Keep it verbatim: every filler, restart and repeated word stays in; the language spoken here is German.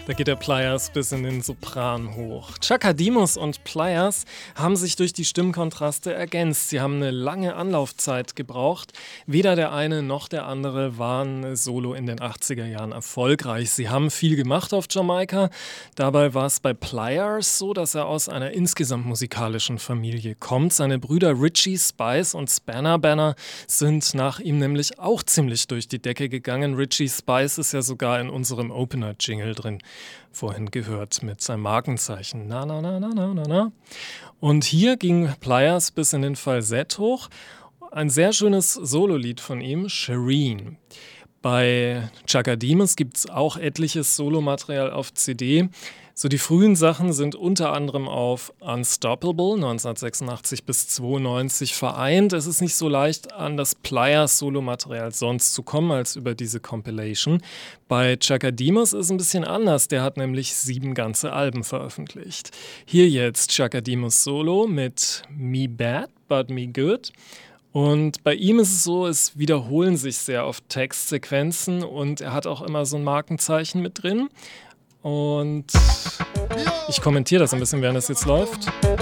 Da geht der Pliers bis in den Sopran hoch. Chaka Demus und Pliers haben sich durch die Stimmkontraste ergänzt. Sie haben eine lange Anlaufzeit gebraucht. Weder der eine noch der andere waren solo in den achtziger Jahren erfolgreich. Sie haben viel gemacht auf Jamaika. Dabei war es bei Pliers so, dass er aus einer insgesamt musikalischen Familie kommt. Seine Brüder Richie Spice und Spanner Banner sind nach ihm nämlich auch ziemlich durch die Decke gegangen. Richie Spice ist ja sogar in unserem Opener-Jingle drin. Vorhin gehört mit seinem Markenzeichen. Na, na, na, na, na, na, na. Und hier ging Pliers bis in den Falsett hoch. Ein sehr schönes Sololied von ihm, Shireen. Bei Chaka Demus gibt es auch etliches Solomaterial auf C D. So die frühen Sachen sind unter anderem auf Unstoppable neunzehnhundertsechsundachtzig bis zweiundneunzig vereint. Es ist nicht so leicht, an das Pliers-Solomaterial sonst zu kommen als über diese Compilation. Bei Chaka Demus ist es ein bisschen anders. Der hat nämlich sieben ganze Alben veröffentlicht. Hier jetzt Chaka Demus Solo mit Me Bad, But Me Good. Und bei ihm ist es so, es wiederholen sich sehr oft Textsequenzen und er hat auch immer so ein Markenzeichen mit drin. Und ich kommentiere das ein bisschen, während das jetzt läuft.